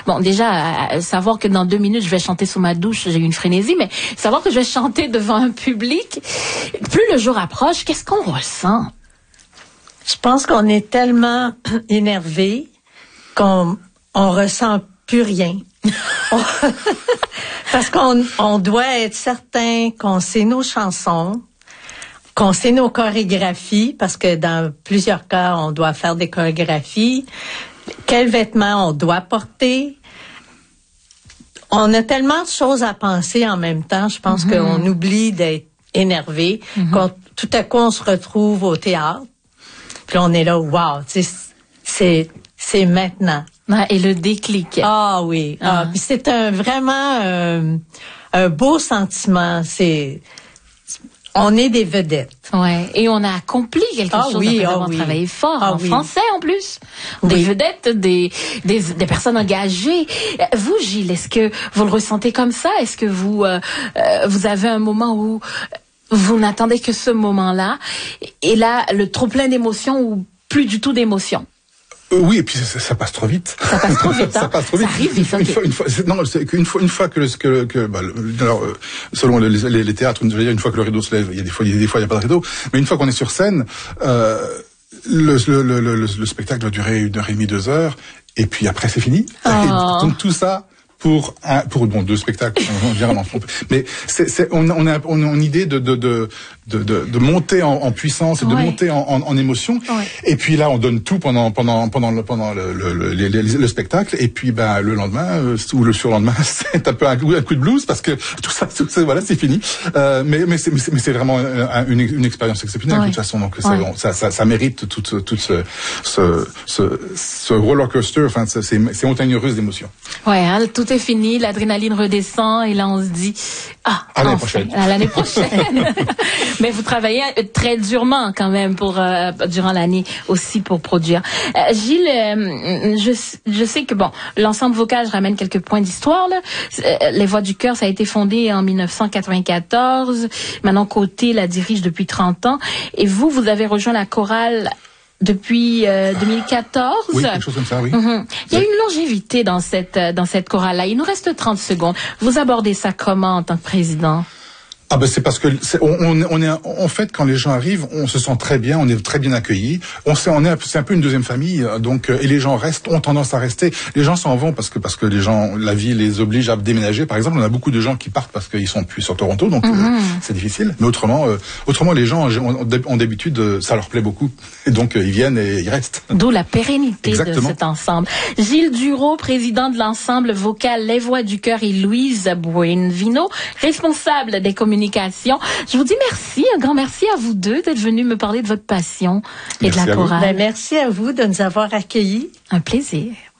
bon, déjà, savoir que dans 2 minutes, je vais chanter sous ma douche, j'ai eu une frénésie, mais savoir que je vais chanter devant un public, plus le jour approche, qu'est-ce qu'on ressent? Je pense qu'on est tellement énervé qu'on ressent plus rien. Parce qu'on doit être certain qu'on sait nos chansons, qu'on sait nos chorégraphies, parce que dans plusieurs cas, on doit faire des chorégraphies. Quels vêtements on doit porter. On a tellement de choses à penser en même temps. Je pense qu'on oublie d'être énervé. Tout à coup, on se retrouve au théâtre. Puis on est là, wow, c'est maintenant. Ouais, et le déclic. Ah oui. Puis c'est vraiment un beau sentiment. On est des vedettes. Ouais. Et on a accompli quelque chose après avoir travaillé fort en français en plus. Des vedettes, des personnes engagées. Vous, Gilles, est-ce que vous le ressentez comme ça? Est-ce que vous avez un moment où vous n'attendez que ce moment-là, et là, le trop plein d'émotions ou plus du tout d'émotions? Oui, et puis ça passe trop vite. Ça passe trop vite. Ça passe trop vite. Ça arrive vite. Une fois que selon les théâtres, je veux dire, une fois que le rideau se lève, il y a des fois il n'y a pas de rideau, mais une fois qu'on est sur scène, le spectacle doit durer 1h30, 2 heures, et puis après c'est fini. Donc tout ça pour 2 spectacles, généralement. Mais on a une idée de monter en puissance et de monter en émotion. Ouais. Et puis là, on donne tout pendant le spectacle. Et puis, le lendemain, ou le surlendemain, c'est un peu un coup de blues parce que tout ça, voilà, c'est fini. Mais c'est vraiment une expérience exceptionnelle de toute façon. Donc, ça mérite tout ce roller coaster, enfin, ces montagnes russes d'émotions. Ouais, hein, tout est fini, l'adrénaline redescend et là on se dit à l'année prochaine. Mais vous travaillez très durement quand même durant l'année aussi pour produire. Gilles, je sais que l'ensemble vocal, je ramène quelques points d'histoire là. Les Voix du Cœur, ça a été fondé en 1994. Manon Côté la dirige depuis 30 ans et vous avez rejoint la chorale depuis 2014. Oui, quelque chose comme ça, oui. Il y a une longévité dans cette chorale-là. Il nous reste 30 secondes. Vous abordez ça comment en tant que président? C'est parce que on est en fait quand les gens arrivent, on se sent très bien, on est très bien accueillis. C'est un peu une deuxième famille, donc et les gens ont tendance à rester. Les gens s'en vont parce que les gens, la vie les oblige à déménager. Par exemple, on a beaucoup de gens qui partent parce qu'ils sont plus sur Toronto, donc c'est difficile. Mais autrement les gens ont d'habitude, ça leur plaît beaucoup, et donc ils viennent et ils restent. D'où la pérennité de cet ensemble. Gilles Duro, président de l'ensemble vocal Les Voix du Cœur, et Louise Buenvino, responsable des communications. Je vous dis merci, un grand merci à vous deux d'être venus me parler de votre passion et de la chorale. Merci à vous de nous avoir accueillis. Un plaisir.